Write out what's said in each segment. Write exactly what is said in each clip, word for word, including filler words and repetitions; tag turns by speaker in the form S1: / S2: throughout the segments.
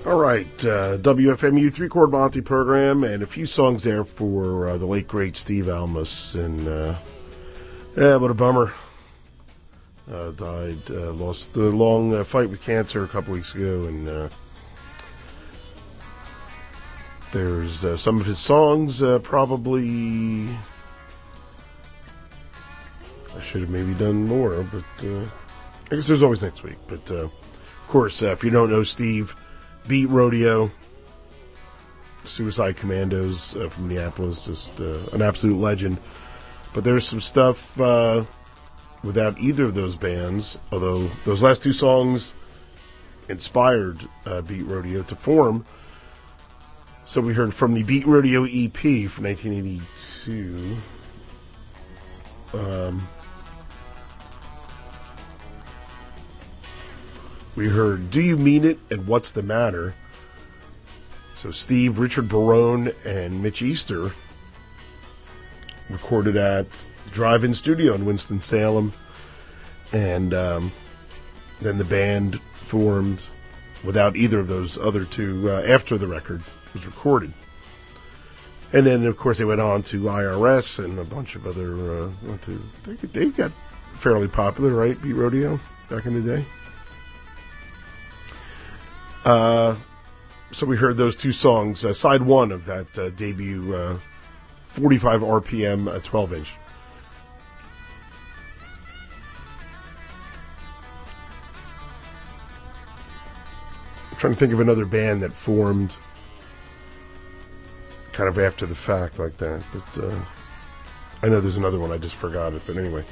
S1: All right, uh, W F M U three-chord Monty program, and a few songs there for uh, the late, great Steve Almus. And, uh, yeah, what a bummer. Uh, died, uh, lost a long uh, fight with cancer a couple weeks ago, and uh, there's uh, some of his songs uh, probably... I should have maybe done more, but uh, I guess there's always next week. But, uh, of course, uh, if you don't know Steve... Beat Rodeo, Suicide Commandos uh, from Minneapolis, just uh, an absolute legend. But there's some stuff uh, without either of those bands, although those last two songs inspired uh, Beat Rodeo to form. So we heard from the Beat Rodeo E P from nineteen eighty-two. Um... We heard Do You Mean It and What's the Matter? So Steve, Richard Barone, and Mitch Easter recorded at Drive-In Studio in Winston-Salem. And um, then the band formed without either of those other two uh, after the record was recorded. And then, of course, they went on to I R S and a bunch of other... Uh, went to, they, they got fairly popular, right, Beat Rodeo, back in the day? Uh, so we heard those two songs, uh, side one of that uh, debut uh, forty-five R P M uh, twelve inch. I'm trying to think of another band that formed kind of after the fact like that, but uh, I know there's another one, I just forgot it, but anyway.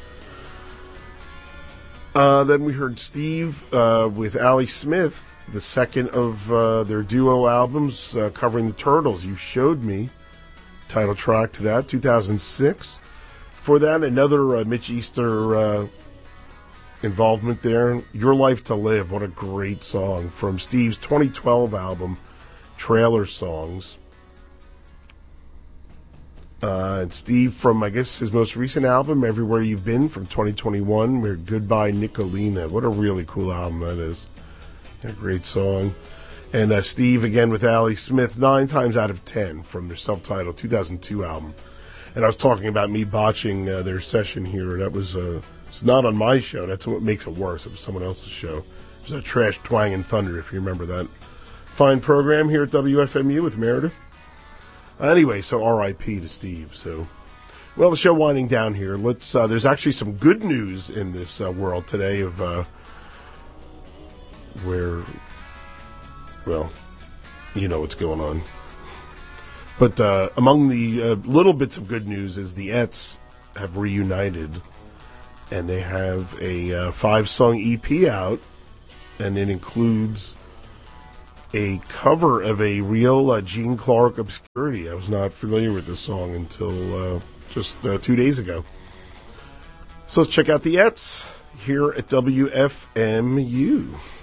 S1: Uh, then we heard Steve uh, with Ali Smith, the second of uh, their duo albums uh, covering the Turtles. You Showed Me, title track to that, two thousand six. For that, another uh, Mitch Easter uh, involvement there, Your Life to Live. What a great song from Steve's twenty twelve album, Trailer Songs. Uh, and Steve from, I guess, his most recent album, Everywhere You've Been, from twenty twenty-one, where Goodbye Nicolina. What a really cool album that is. A great song. And uh, Steve, again, with Ali Smith, Nine Times Out of Ten, from their self-titled two thousand two album. And I was talking about me botching uh, their session here. That was uh, it's not on my show. That's what makes it worse. It was someone else's show. It was a Trash, Twang, and Thunder, if you remember that. Fine program here at W F M U with Meredith. Anyway, so R I P to Steve. So, well, the show winding down here. Let's. Uh, there's actually some good news in this uh, world today of uh, where, well, you know what's going on. But uh, among the uh, little bits of good news is the Ets have reunited, and they have a uh, five-song E P out, and it includes a cover of a real uh, Gene Clark obscurity. I was not familiar with this song until uh, just uh, two days ago. So let's check out the Ets here at W F M U.